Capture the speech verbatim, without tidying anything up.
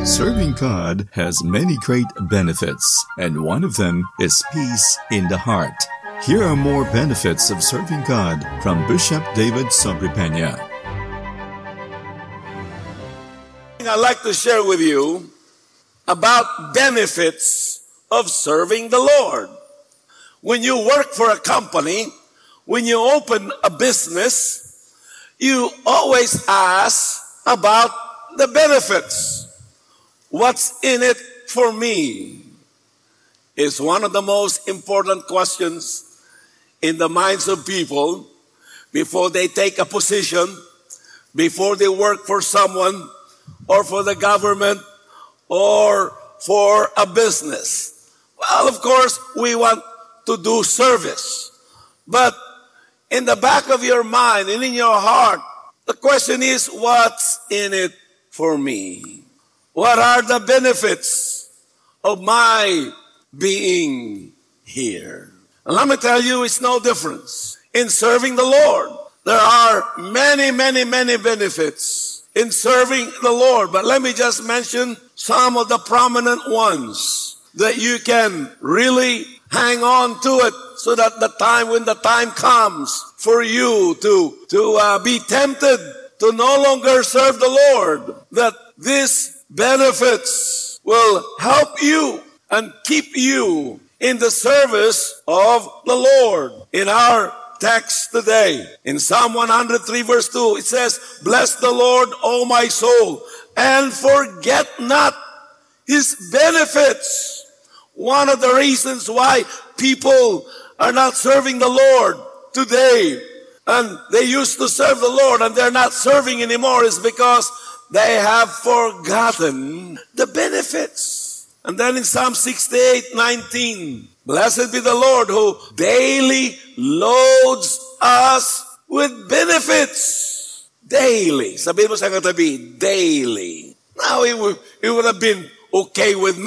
Serving God has many great benefits, and one of them is peace in the heart. Here are more benefits of serving God from Bishop David Sobrepena. I'd like to share with you about benefits of serving the Lord. When you work for a company, when you open a business, you always ask about the benefits. What's in it for me? Is one of the most important questions in the minds of people before they take a position, before they work for someone or for the government or for a business. Well, of course, we want to do service. But in the back of your mind and in your heart, the question is, what's in it for me? What are the benefits of my being here? And let me tell you, it's no difference. In serving the Lord, there are many, many, many benefits in serving the Lord. But let me just mention some of the prominent ones that you can really hang on to it so that the time, when the time comes for you to, to uh, be tempted to no longer serve the Lord, that this benefits will help you and keep you in the service of the Lord. In our text today, in Psalm one hundred three verse two, it says, "Bless the Lord, O my soul, and forget not His benefits." One of the reasons why people are not serving the Lord today, and they used to serve the Lord and they're not serving anymore, is because they have forgotten the benefits. And then in Psalm sixty-eight nineteen, "Blessed be the Lord who daily loads us with benefits." Daily. Sabihin mo sa katabi, daily. Now, it would, it would have been okay with me